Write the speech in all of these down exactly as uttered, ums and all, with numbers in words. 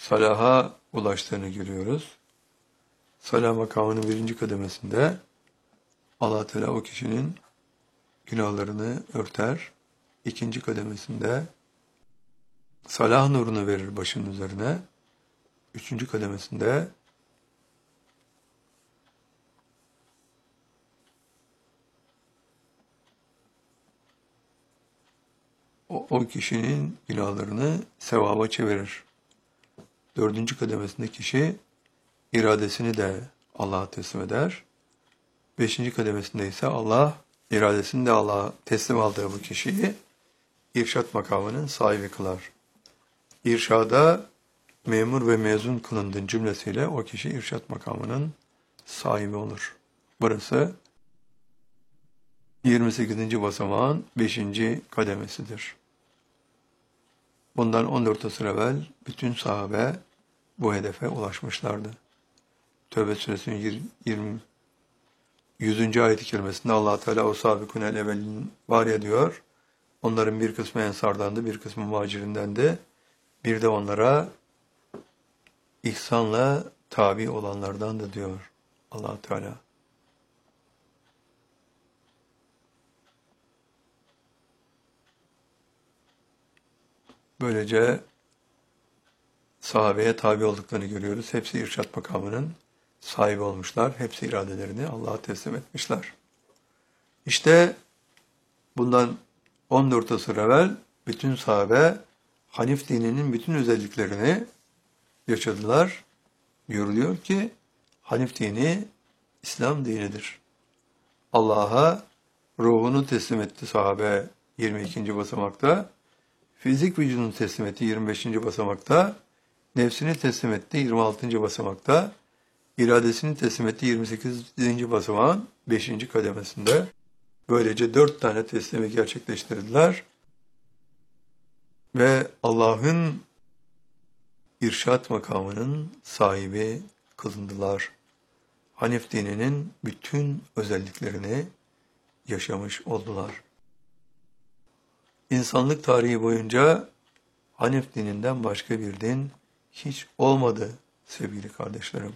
salaha ulaştığını görüyoruz. Salah makamının birinci kademesinde Allah Teala o kişinin günahlarını örter. İkinci kademesinde salah nurunu verir başının üzerine. Üçüncü kademesinde o, o kişinin günahlarını sevaba çevirir. Dördüncü kademesinde kişi iradesini de Allah'a teslim eder. Beşinci kademesinde ise Allah iradesini de Allah'a teslim aldığı bu kişiyi irşat makamının sahibi kılar. İrşada memur ve mezun kılındığın cümlesiyle o kişi irşat makamının sahibi olur. Burası yirmi sekizinci basamağın beşinci kademesidir. Bundan on dört asır evvel bütün sahabe bu hedefe ulaşmışlardı. Tövbe suresinin yirmi yüzüncü ayet-i kerimesinde Allah Teala o sabikûnel evvelin var ya diyor. Onların bir kısmı ensardandı, bir kısmı muhacirindendi. Bir de onlara ihsanla tabi olanlardandı diyor Allah Teala. Böylece sahabeye tabi olduklarını görüyoruz. Hepsi irşat makamının sahibi olmuşlar. Hepsi iradelerini Allah'a teslim etmişler. İşte bundan on dört asır evvel bütün sahabe Hanif dininin bütün özelliklerini yaşadılar. Görülüyor ki Hanif dini İslam dinidir. Allah'a ruhunu teslim etti sahabe yirmi ikinci basamakta. Fizik vücudunu teslim etti yirmi beşinci basamakta. Nefsini teslim etti yirmi altıncı basamakta. İradesini teslim etti yirmi sekizinci basamağın beşinci kademesinde. Böylece dört tane teslimi gerçekleştirdiler. Ve Allah'ın irşat makamının sahibi kılındılar. Hanif dininin bütün özelliklerini yaşamış oldular. İnsanlık tarihi boyunca Hanif dininden başka bir din hiç olmadı sevgili kardeşlerim.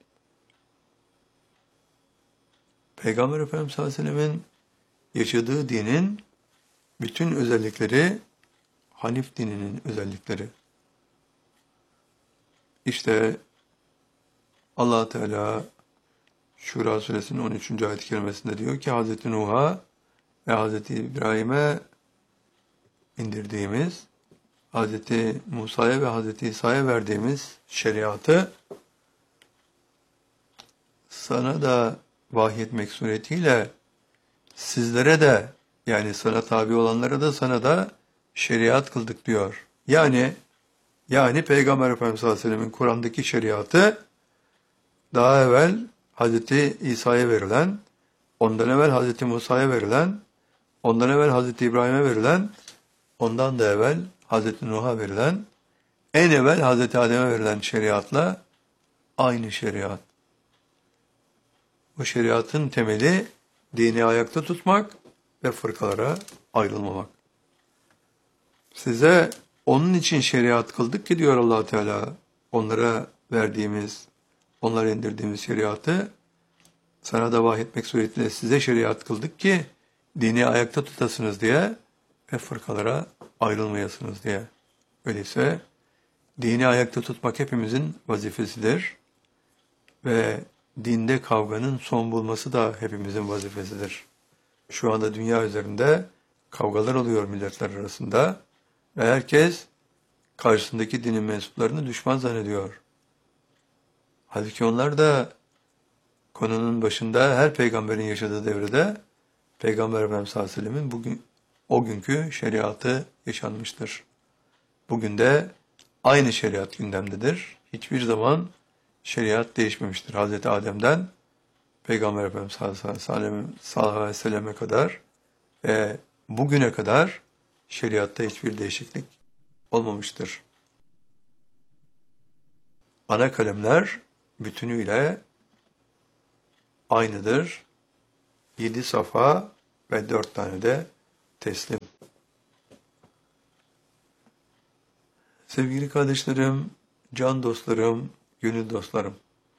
Peygamber Efendimiz sallallahu aleyhi ve sellemin yaşadığı dinin bütün özellikleri Hanif dininin özellikleri. İşte Allah Teala Şura suresinin on üçüncü ayet-i kerimesinde diyor ki Hazreti Nuh'a ve Hazreti İbrahim'e indirdiğimiz, Hazreti Musa'ya ve Hazreti İsa'ya verdiğimiz şeriatı sana da vahyetmek suretiyle sizlere de, yani sana tabi olanlara da sana da şeriat kıldık diyor. Yani yani Peygamber Efendimiz sallallahu aleyhi ve sellem'in Kur'an'daki şeriatı daha evvel Hazreti İsa'ya verilen, ondan evvel Hazreti Musa'ya verilen, ondan evvel Hazreti İbrahim'e verilen, ondan da evvel Hazreti Nuh'a verilen, en evvel Hazreti Adem'e verilen şeriatla aynı şeriat. Bu şeriatın temeli dini ayakta tutmak ve fırkalara ayrılmamak. Size onun için şeriat kıldık ki diyor Allah Teala, onlara verdiğimiz, onlara indirdiğimiz şeriatı sana da vahyetmek suretiyle size şeriat kıldık ki dini ayakta tutasınız diye ve fırkalara ayrılmayasınız diye. Öyleyse dini ayakta tutmak hepimizin vazifesidir ve dinde kavganın son bulması da hepimizin vazifesidir. Şu anda dünya üzerinde kavgalar oluyor milletler arasında ve herkes karşısındaki dinin mensuplarını düşman zannediyor. Halbuki onlar da konunun başında her peygamberin yaşadığı devrede Peygamber Efendimiz sallallahu aleyhi ve sellem'in bugün, o günkü şeriatı yaşanmıştır. Bugün de aynı şeriat gündemdedir. Hiçbir zaman şeriat değişmemiştir. Hazreti Adem'den Peygamber Efendimiz sallallahu aleyhi ve sellem'e kadar ve bugüne kadar şeriatta hiçbir değişiklik olmamıştır. Ana kalemler bütünüyle aynıdır. Yedi safa ve dört tane de teslim. Sevgili kardeşlerim, Can dostlarım, gönül dostlarım.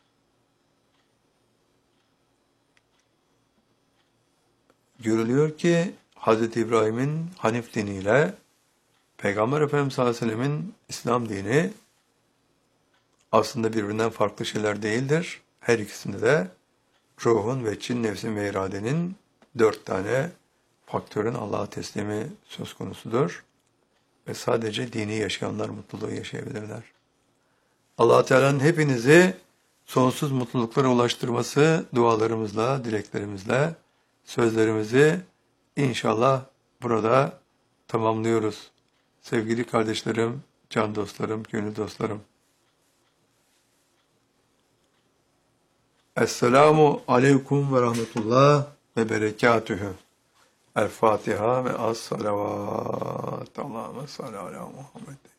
Görülüyor ki Hazreti İbrahim'in Hanif diniyle Peygamber Efendimiz sallallahu aleyhi ve sellemin İslam dini aslında birbirinden farklı şeyler değildir. Her ikisinde de ruhun ve çin, nefsin ve iradenin dört tane faktörün Allah'a teslimi söz konusudur. Ve sadece dini yaşayanlar mutluluğu yaşayabilirler. Allah-u Teala'nın hepinizi sonsuz mutluluklara ulaştırması dualarımızla, dileklerimizle sözlerimizi inşallah burada tamamlıyoruz. Sevgili kardeşlerim, can dostlarım, gönül dostlarım. Esselamu aleyküm ve rahmetullah ve berekatühü. El Fatiha ve as-salavat. Allahümme salli ala Muhammed.